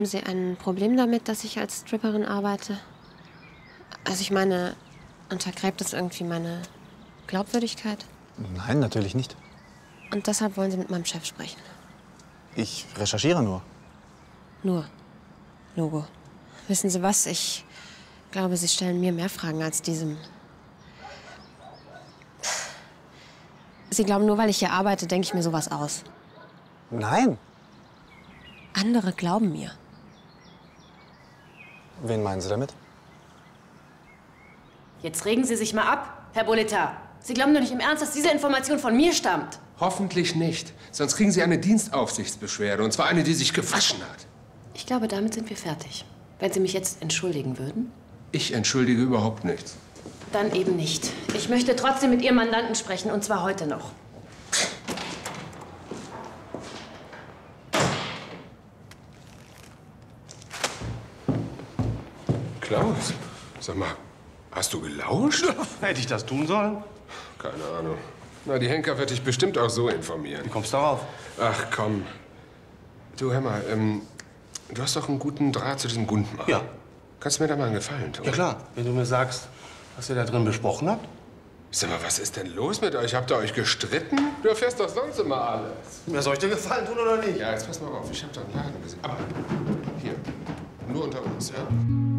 Haben Sie ein Problem damit, dass ich als Stripperin arbeite? Also ich meine, untergräbt das irgendwie meine Glaubwürdigkeit? Nein, natürlich nicht. Und deshalb wollen Sie mit meinem Chef sprechen? Ich recherchiere nur. Nur. Logo. Wissen Sie was? Ich glaube, Sie stellen mir mehr Fragen als diesem. Sie glauben, nur weil ich hier arbeite, denke ich mir sowas aus. Nein. Andere glauben mir. Wen meinen Sie damit? Jetzt regen Sie sich mal ab, Herr Boleta. Sie glauben doch nicht im Ernst, dass diese Information von mir stammt. Hoffentlich nicht. Sonst kriegen Sie eine Dienstaufsichtsbeschwerde. Und zwar eine, die sich gewaschen hat. Ich glaube, damit sind wir fertig. Wenn Sie mich jetzt entschuldigen würden? Ich entschuldige überhaupt nichts. Dann eben nicht. Ich möchte trotzdem mit Ihrem Mandanten sprechen, und zwar heute noch. Klaus, sag mal, hast du gelauscht? Hätte ich das tun sollen? Keine Ahnung. Na, die Henker wird dich bestimmt auch so informieren. Wie kommst du darauf? Ach, komm. Du, hör mal, du hast doch einen guten Draht zu diesem Gundmar. Ja. Kannst du mir da mal einen Gefallen tun? Ja klar, wenn du mir sagst, was ihr da drin besprochen habt. Sag mal, was ist denn los mit euch? Habt ihr euch gestritten? Du erfährst doch sonst immer alles. Ja, soll ich dir Gefallen tun oder nicht? Ja, jetzt pass mal auf, ich hab da einen Laden gesehen. Aber hier, nur unter uns, ja?